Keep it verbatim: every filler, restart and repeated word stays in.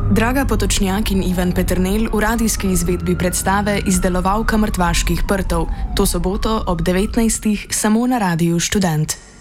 Draga Potočnjak in Ivan Peternelj v radijski izvedbi predstave Izdelovalka mrtvaških prtov, to soboto ob devetnajstih samo na Radiu Študent.